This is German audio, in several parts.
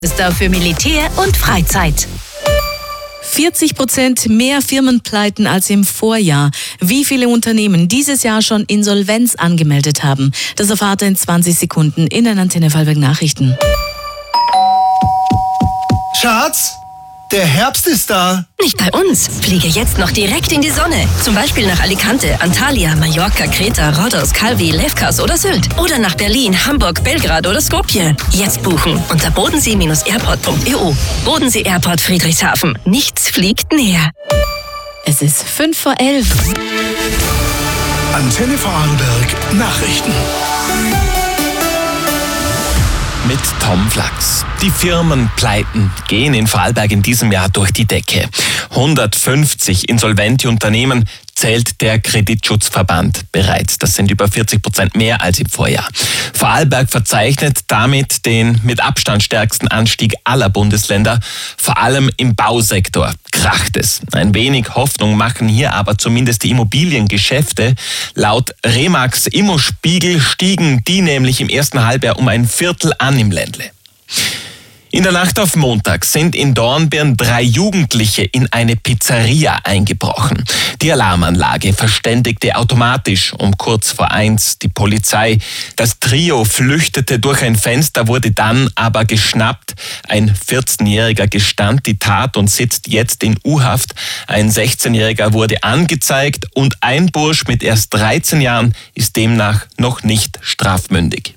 Ist da für Militär und Freizeit. 40% mehr Firmenpleiten als im Vorjahr. Wie viele Unternehmen dieses Jahr schon Insolvenz angemeldet haben, das erfahrt ihr in 20 Sekunden in den Antenne Vorarlberg Nachrichten. Schatz, der Herbst ist da. Nicht bei uns. Fliege jetzt noch direkt in die Sonne. Zum Beispiel nach Alicante, Antalya, Mallorca, Kreta, Rhodos, Calvi, Lefkas oder Sylt. Oder nach Berlin, Hamburg, Belgrad oder Skopje. Jetzt buchen unter bodensee-airport.eu. Bodensee Airport Friedrichshafen. Nichts fliegt näher. Es ist 11:05. Antenne Vorarlberg Nachrichten. Mit Tom Flachs. Die Firmenpleiten gehen in Vorarlberg in diesem Jahr durch die Decke. 150 insolvente Unternehmen zählt der Kreditschutzverband bereits. Das sind über 40% mehr als im Vorjahr. Vorarlberg verzeichnet damit den mit Abstand stärksten Anstieg aller Bundesländer. Vor allem im Bausektor kracht es. Ein wenig Hoffnung machen hier aber zumindest die Immobiliengeschäfte. Laut Remax Immospiegel stiegen die nämlich im ersten Halbjahr um ein Viertel an im Ländle. In der Nacht auf Montag sind in Dornbirn 3 Jugendliche in eine Pizzeria eingebrochen. Die Alarmanlage verständigte automatisch um kurz vor 1 die Polizei. Das Trio flüchtete durch ein Fenster, wurde dann aber geschnappt. Ein 14-Jähriger gestand die Tat und sitzt jetzt in U-Haft. Ein 16-Jähriger wurde angezeigt und ein Bursch mit erst 13 Jahren ist demnach noch nicht strafmündig.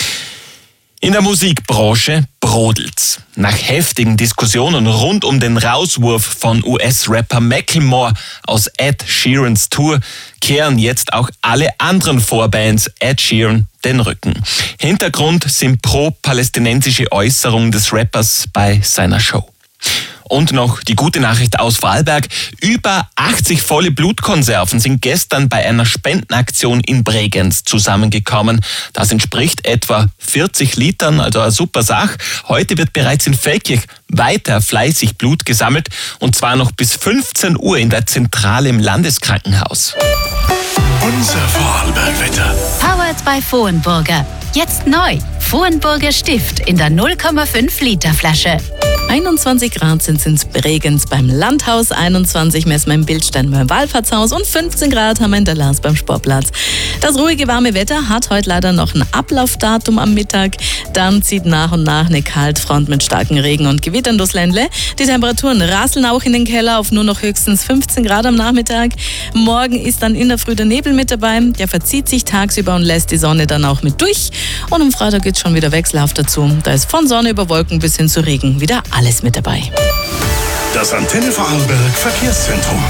In der Musikbranche brodelt's. Nach heftigen Diskussionen rund um den Rauswurf von US-Rapper Macklemore aus Ed Sheerans Tour kehren jetzt auch alle anderen Vorbands Ed Sheeran den Rücken. Hintergrund sind pro-palästinensische Äußerungen des Rappers bei seiner Show. Und noch die gute Nachricht aus Vorarlberg. Über 80 volle Blutkonserven sind gestern bei einer Spendenaktion in Bregenz zusammengekommen. Das entspricht etwa 40 Litern, also eine super Sache. Heute wird bereits in Feldkirch weiter fleißig Blut gesammelt und zwar noch bis 15 Uhr in der Zentrale im Landeskrankenhaus. Unser Vorarlberg-Wetter. Powered by Vohenburger. Jetzt neu. Vohenburger Stift in der 0,5 Liter Flasche. 21 Grad sind es in Bregenz beim Landhaus, 21 messen wir im Bildstein beim Wallfahrtshaus und 15 Grad haben wir in der Lars beim Sportplatz. Das ruhige, warme Wetter hat heute leider noch ein Ablaufdatum am Mittag. Dann zieht nach und nach eine Kaltfront mit starken Regen und Gewittern durchs Ländle. Die Temperaturen rasseln auch in den Keller auf nur noch höchstens 15 Grad am Nachmittag. Morgen ist dann in der Früh der Nebel mit dabei. Der verzieht sich tagsüber und lässt die Sonne dann auch mit durch. Und am Freitag geht es schon wieder wechselhaft dazu. Da ist von Sonne über Wolken bis hin zu Regen wieder alles mit dabei. Das Antenne Vorarlberg Verkehrszentrum.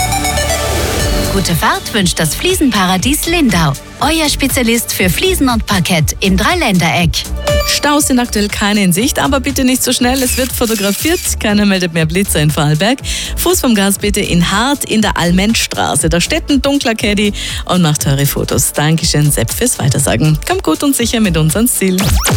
Gute Fahrt wünscht das Fliesenparadies Lindau. Euer Spezialist für Fliesen und Parkett im Dreiländereck. Staus sind aktuell keine in Sicht, aber bitte nicht so schnell, es wird fotografiert. Keiner meldet mehr Blitzer in Vorarlberg. Fuß vom Gas bitte in Hart in der Allmendstraße. Da steht ein dunkler Caddy und macht eure Fotos. Dankeschön, Sepp, fürs Weitersagen. Kommt gut und sicher mit uns ans Ziel.